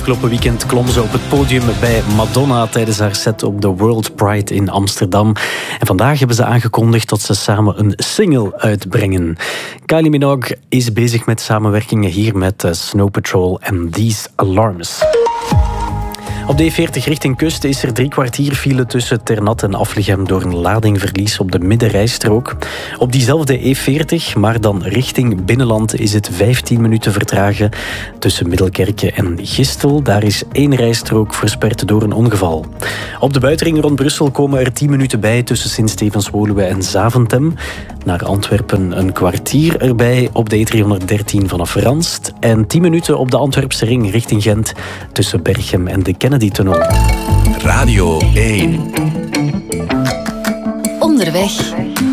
Afgelopen weekend klom ze op het podium bij Madonna tijdens haar set op de World Pride in Amsterdam. En vandaag hebben ze aangekondigd dat ze samen een single uitbrengen. Kylie Minogue is bezig met samenwerkingen hier met Snow Patrol en These Alarms. Op de E40 richting Kust is er 3 kwartier file tussen Ternat en Aflichem door een ladingverlies op de middenrijstrook. Op diezelfde E40, maar dan richting binnenland, is het 15 minuten vertragen tussen Middelkerke en Gistel. Daar is 1 rijstrook versperd door een ongeval. Op de buitenring rond Brussel komen er 10 minuten bij tussen Sint-Stevens-Woluwe en Zaventem. Naar Antwerpen een kwartier erbij op de E313 vanaf Ranst. En 10 minuten op de Antwerpse ring richting Gent tussen Berchem en de Kennedy-tunnel. Radio 1. Onderweg.